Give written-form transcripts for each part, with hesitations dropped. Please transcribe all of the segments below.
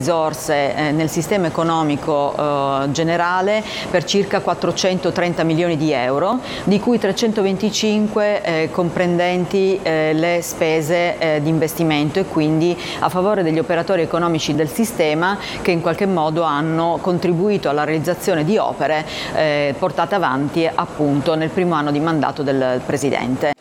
risorse nel sistema economico generale per circa 430 milioni di euro, di cui 325 comprendenti le spese di investimento e quindi a favore degli operatori economici del sistema che in qualche modo hanno contribuito alla realizzazione di opere portate avanti appunto nel primo anno di mandato del Presidente.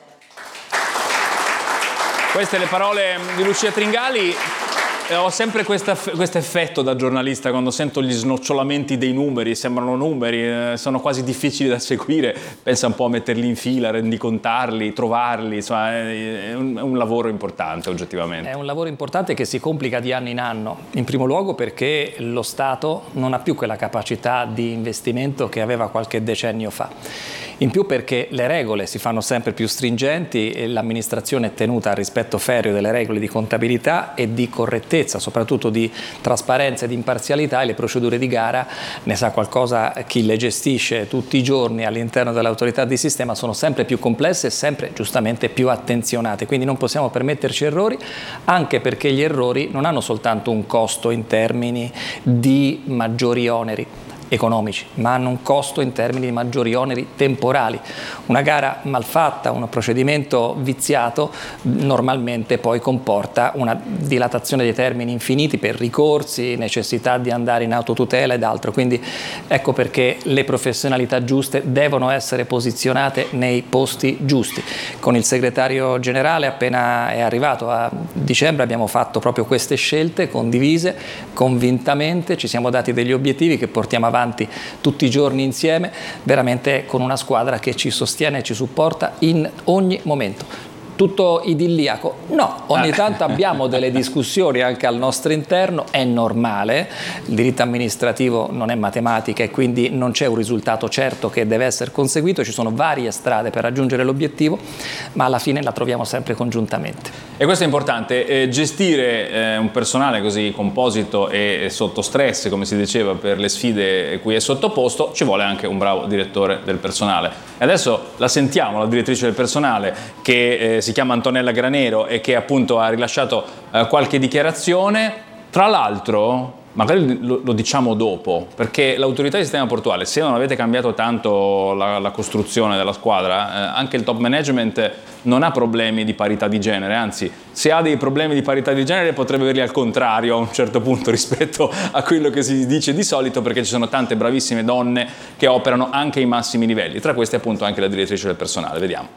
Queste le parole di Lucia Tringali. Ho sempre questo effetto da giornalista quando sento gli snocciolamenti dei numeri, sembrano numeri, sono quasi difficili da seguire, pensa un po' a metterli in fila, rendicontarli, trovarli, insomma è un lavoro importante oggettivamente. È un lavoro importante che si complica di anno in anno, in primo luogo perché lo Stato non ha più quella capacità di investimento che aveva qualche decennio fa. In più perché le regole si fanno sempre più stringenti e l'amministrazione è tenuta al rispetto ferreo delle regole di contabilità e di correttezza, soprattutto di trasparenza e di imparzialità, e le procedure di gara, ne sa qualcosa chi le gestisce tutti i giorni all'interno dell'autorità di sistema, sono sempre più complesse e sempre giustamente più attenzionate, quindi non possiamo permetterci errori, anche perché gli errori non hanno soltanto un costo in termini di maggiori oneri economici, ma hanno un costo in termini di maggiori oneri temporali. Una gara malfatta, un procedimento viziato normalmente poi comporta una dilatazione dei termini infiniti per ricorsi, necessità di andare in autotutela ed altro, quindi ecco perché le professionalità giuste devono essere posizionate nei posti giusti. Con il segretario generale appena è arrivato a dicembre abbiamo fatto proprio queste scelte condivise, convintamente, ci siamo dati degli obiettivi che portiamo avanti tutti i giorni insieme, veramente con una squadra che ci sostiene e ci supporta in ogni momento. Tutto idilliaco? No, ogni tanto abbiamo delle discussioni anche al nostro interno, è normale, il diritto amministrativo non è matematica e quindi non c'è un risultato certo che deve essere conseguito, ci sono varie strade per raggiungere l'obiettivo, ma alla fine la troviamo sempre congiuntamente. E questo è importante, gestire un personale così composito e sotto stress, come si diceva, per le sfide cui è sottoposto, ci vuole anche un bravo direttore del personale. E adesso la sentiamo, la direttrice del personale, che si chiama Antonella Granero e che appunto ha rilasciato qualche dichiarazione. Tra l'altro, magari lo diciamo dopo, perché l'autorità di sistema portuale, se non avete cambiato tanto la costruzione della squadra, anche il top management non ha problemi di parità di genere, anzi se ha dei problemi di parità di genere potrebbe averli al contrario a un certo punto rispetto a quello che si dice di solito, perché ci sono tante bravissime donne che operano anche ai massimi livelli, tra queste appunto anche la direttrice del personale. Vediamo.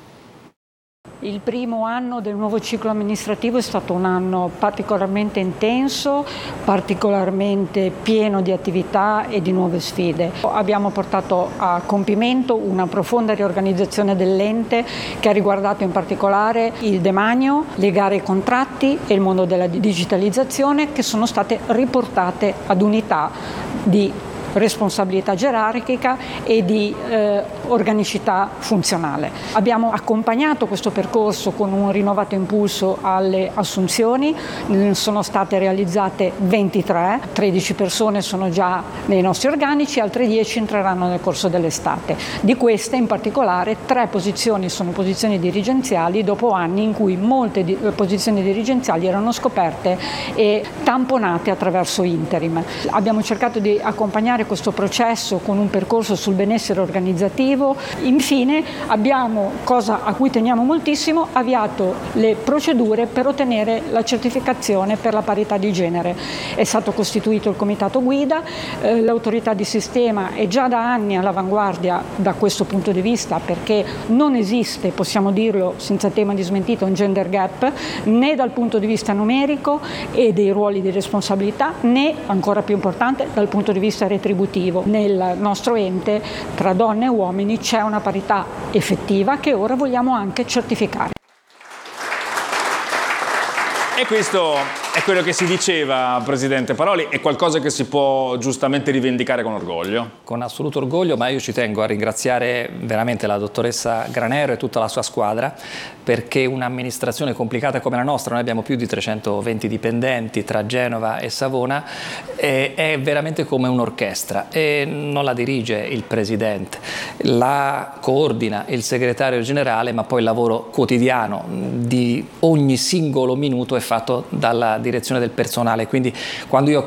Il primo anno del nuovo ciclo amministrativo è stato un anno particolarmente intenso, particolarmente pieno di attività e di nuove sfide. Abbiamo portato a compimento una profonda riorganizzazione dell'ente che ha riguardato in particolare il demanio, le gare ai contratti e il mondo della digitalizzazione, che sono state riportate ad unità di responsabilità gerarchica e di organicità funzionale. Abbiamo accompagnato questo percorso con un rinnovato impulso alle assunzioni, sono state realizzate 23, 13 persone sono già nei nostri organici, altre 10 entreranno nel corso dell'estate. Di queste in particolare 3 posizioni sono posizioni dirigenziali dopo anni in cui molte posizioni dirigenziali erano scoperte e tamponate attraverso interim. Abbiamo cercato di accompagnare questo processo con un percorso sul benessere organizzativo. Infine abbiamo, cosa a cui teniamo moltissimo, avviato le procedure per ottenere la certificazione per la parità di genere. È stato costituito il comitato guida, l'autorità di sistema è già da anni all'avanguardia da questo punto di vista, perché non esiste, possiamo dirlo senza tema di smentita, un gender gap né dal punto di vista numerico e dei ruoli di responsabilità, né, ancora più importante, dal punto di vista retributivo. Nel nostro ente tra donne e uomini c'è una parità effettiva che ora vogliamo anche certificare. E questo è quello che si diceva, Presidente Paroli, è qualcosa che si può giustamente rivendicare con orgoglio? Con assoluto orgoglio, ma io ci tengo a ringraziare veramente la dottoressa Granero e tutta la sua squadra, perché un'amministrazione complicata come la nostra, noi abbiamo più di 320 dipendenti tra Genova e Savona, è veramente come un'orchestra e non la dirige il Presidente, la coordina il Segretario Generale, ma poi il lavoro quotidiano di ogni singolo minuto è fatto dalla direzione del personale, quindi quando io